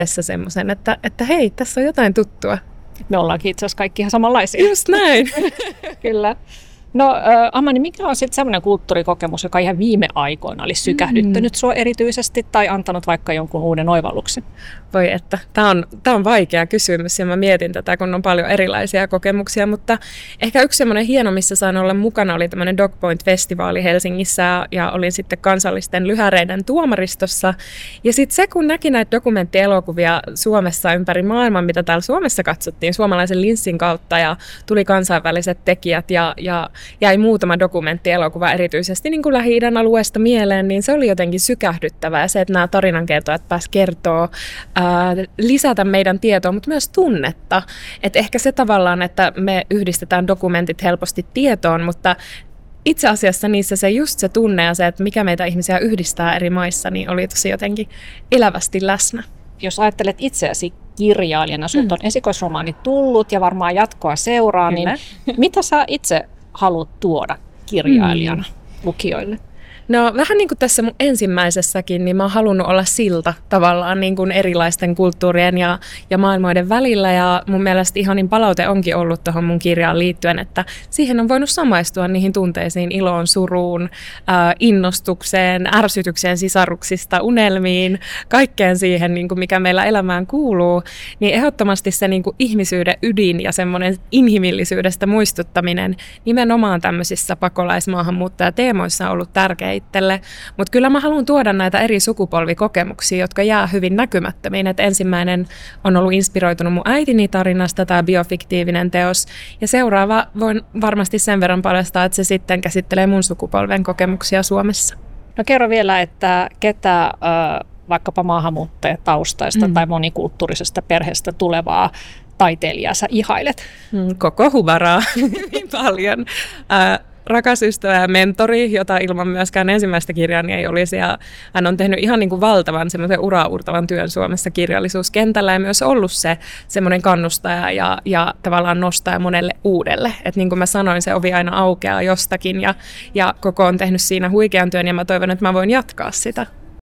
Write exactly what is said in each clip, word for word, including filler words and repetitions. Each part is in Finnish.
semmoisen, että, että hei, tässä on jotain tuttua. Me ollaankin itse asiassa kaikki ihan samanlaisia. Just näin. Kyllä. No äh, Amani, mikä on sitten semmoinen kulttuurikokemus, joka ihan viime aikoina olisi sykähdyttänyt mm. sua erityisesti tai antanut vaikka jonkun uuden oivalluksen? Voi että, tämä on, tämä on vaikea kysymys ja mä mietin tätä, kun on paljon erilaisia kokemuksia, mutta ehkä yksi semmoinen hieno, missä sain olla mukana, oli tämmöinen Dogpoint-festivaali Helsingissä ja olin sitten kansallisten lyhäreiden tuomaristossa. Ja sitten se, kun näki näitä dokumenttielokuvia Suomessa ympäri maailman, mitä täällä Suomessa katsottiin suomalaisen linssin kautta ja tuli kansainväliset tekijät ja, ja jäi muutama dokumenttielokuva erityisesti niin kuin Lähi-idän alueesta mieleen, niin se oli jotenkin sykähdyttävää. Se, että nämä tarinankertojat pääsivät kertoa, ää, lisätä meidän tietoa, mutta myös tunnetta. Et ehkä se tavallaan, että me yhdistetään dokumentit helposti tietoon, mutta itse asiassa niissä se just se tunne ja se, että mikä meitä ihmisiä yhdistää eri maissa, niin oli tosi jotenkin elävästi läsnä. Jos ajattelet itseäsi kirjailijana, sinulta on mm. esikoisromaani tullut ja varmaan jatkoa seuraa, Kyllä. niin mitä sä itse haluat tuoda kirjailijana mm. lukijoille? No vähän niin kuin tässä mun ensimmäisessäkin, niin mä oon halunnut olla silta tavallaan niin kuin erilaisten kulttuurien ja, ja maailmoiden välillä. Ja mun mielestä ihanin palaute onkin ollut tuohon mun kirjaan liittyen, että siihen on voinut samaistua niihin tunteisiin, iloon, suruun, äh, innostukseen, ärsytykseen sisaruksista, unelmiin, kaikkeen siihen, niin kuin mikä meillä elämään kuuluu. Niin ehdottomasti se niin kuin ihmisyyden ydin ja semmoinen inhimillisyydestä muistuttaminen nimenomaan tämmöisissä pakolaismaahanmuuttajateemoissa on ollut tärkeää itselle, mutta kyllä mä haluan tuoda näitä eri sukupolvikokemuksia, jotka jää hyvin näkymättömiin. Et ensimmäinen on ollut inspiroitunut mun äitini tarinasta, tämä biofiktiivinen teos, ja seuraava voin varmasti sen verran paljastaa, että se sitten käsittelee mun sukupolven kokemuksia Suomessa. No kerro vielä, että ketä äh, vaikkapa maahanmuuttajataustaista mm. tai monikulttuurisesta perheestä tulevaa taiteilijaa sä ihailet? Koko huvaraa hyvin paljon. Äh, Rakas ystävä ja mentori, jota ilman myöskään ensimmäistä kirjaani ei olisi. Ja hän on tehnyt ihan niin kuin valtavan semmoisen uraurtavan työn Suomessa kirjallisuuskentällä ja myös ollut se semmoinen kannustaja ja, ja tavallaan nostaja monelle uudelle. Et niin kuin mä sanoin, se ovi aina aukeaa jostakin ja, ja koko on tehnyt siinä huikean työn ja mä toivon, että mä voin jatkaa sitä.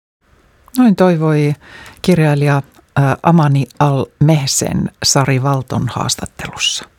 Noin toivoi kirjailija Amani Al-Mehsen Sari Valton haastattelussa.